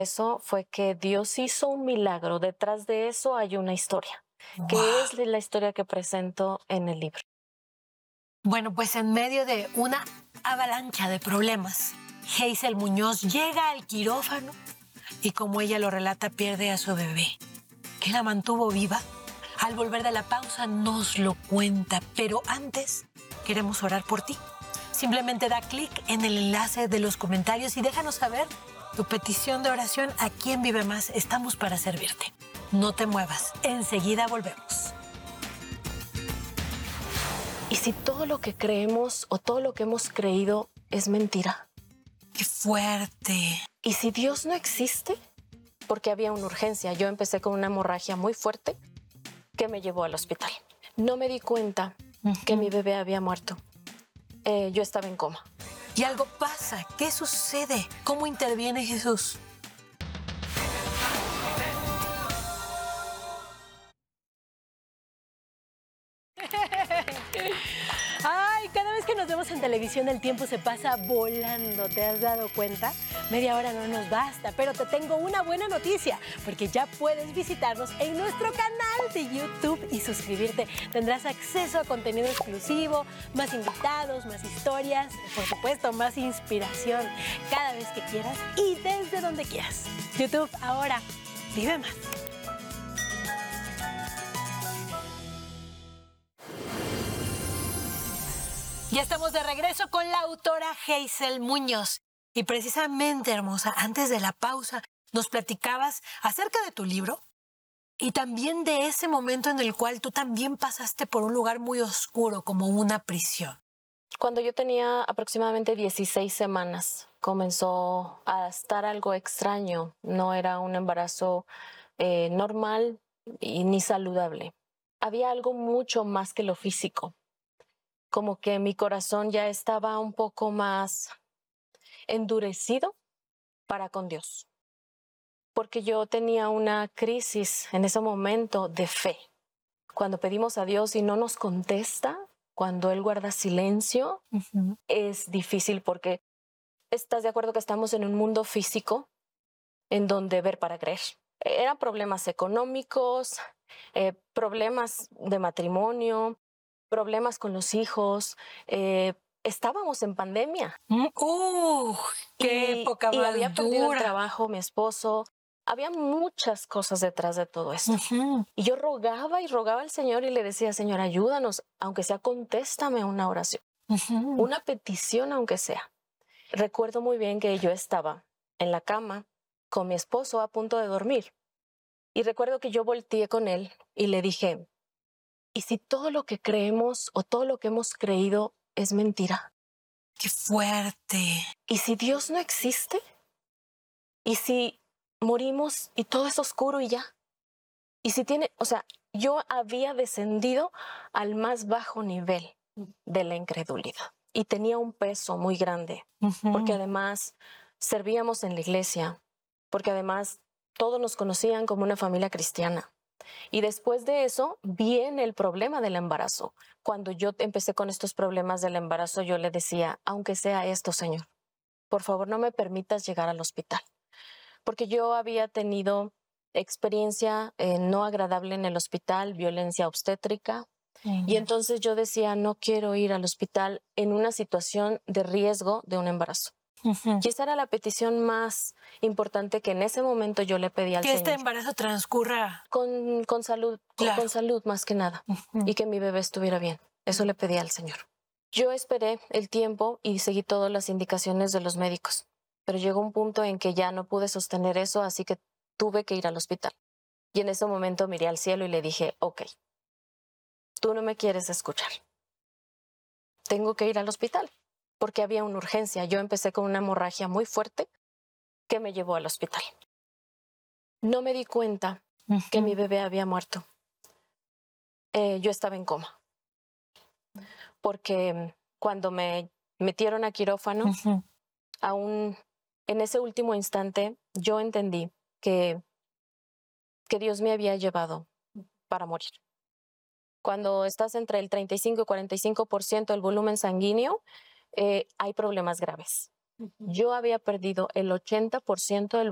Eso fue que Dios hizo un milagro. Detrás de eso hay una historia, que Guau. es la historia que presento en el libro. Bueno, pues en medio de una avalancha de problemas, Hazel Muñoz llega al quirófano y, como ella lo relata, pierde a su bebé. ¿Qué la mantuvo viva? Al volver de la pausa nos lo cuenta, pero antes queremos orar por ti. Simplemente da clic en el enlace de los comentarios y déjanos saber tu petición de oración aquí en Vive Más. Estamos para servirte. No te muevas, enseguida volvemos. ¿Y si todo lo que creemos o todo lo que hemos creído es mentira? ¡Qué fuerte! ¿Y si Dios no existe? Porque había una urgencia. Yo empecé con una hemorragia muy fuerte que me llevó al hospital. No me di cuenta que mi bebé había muerto. Yo estaba en coma. Y algo pasa. ¿Qué sucede? ¿Cómo interviene Jesús? Ay, cada vez que nos vemos en televisión el tiempo se pasa volando, ¿te has dado cuenta? Media hora no nos basta, pero te tengo una buena noticia, porque ya puedes visitarnos en nuestro canal de YouTube y suscribirte. Tendrás acceso a contenido exclusivo, más invitados, más historias, por supuesto, más inspiración, cada vez que quieras y desde donde quieras. YouTube, ahora, vive más. Ya estamos de regreso con la autora Hazel Muñoz. Y precisamente, hermosa, antes de la pausa, nos platicabas acerca de tu libro y también de ese momento en el cual tú también pasaste por un lugar muy oscuro, como una prisión. Cuando yo tenía aproximadamente 16 semanas, comenzó a estar algo extraño. No era un embarazo normal y ni saludable. Había algo mucho más que lo físico. Como que mi corazón ya estaba un poco más endurecido para con Dios. Porque yo tenía una crisis en ese momento de fe. Cuando pedimos a Dios y no nos contesta, cuando Él guarda silencio, es difícil porque estás de acuerdo que estamos en un mundo físico en donde ver para creer. Eran problemas económicos, problemas de matrimonio, problemas con los hijos. Estábamos en pandemia. ¡Qué época Y más había perdido el dura! trabajo, mi esposo. Había muchas cosas detrás de todo esto. Y yo rogaba y rogaba al Señor y le decía, Señor, ayúdanos, aunque sea, contéstame una oración, una petición, aunque sea. Recuerdo muy bien que yo estaba en la cama con mi esposo a punto de dormir. Y recuerdo que yo volteé con él y le dije, ¿y si todo lo que creemos o todo lo que hemos creído es mentira? ¡Qué fuerte! ¿Y si Dios no existe? ¿Y si morimos y todo es oscuro y ya? ¿Y si tiene, o sea, yo había descendido al más bajo nivel de la incredulidad y tenía un peso muy grande, porque además servíamos en la iglesia, porque además todos nos conocían como una familia cristiana. Y después de eso viene el problema del embarazo. Cuando yo empecé con estos problemas del embarazo, yo le decía, aunque sea esto, Señor, por favor no me permitas llegar al hospital. Porque yo había tenido experiencia no agradable en el hospital, violencia obstétrica. Y entonces yo decía, no quiero ir al hospital en una situación de riesgo de un embarazo. Y esa era la petición más importante que en ese momento yo le pedí al Que Señor. este embarazo transcurra Con salud, claro. con salud más que nada. Y que mi bebé estuviera bien. Eso le pedí al Señor. Yo esperé el tiempo y seguí todas las indicaciones de los médicos. Pero llegó un punto en que ya no pude sostener eso, así que tuve que ir al hospital. Y en ese momento miré al cielo y le dije, ok, tú no me quieres escuchar. Tengo que ir al hospital, porque había una urgencia. Yo empecé con una hemorragia muy fuerte que me llevó al hospital. No me di cuenta que mi bebé había muerto. Yo estaba en coma, porque cuando me metieron a quirófano, aún en ese último instante, yo entendí que Dios me había llevado para morir. Cuando estás entre el 35 y 45% del volumen sanguíneo, hay problemas graves. Yo había perdido el 80% del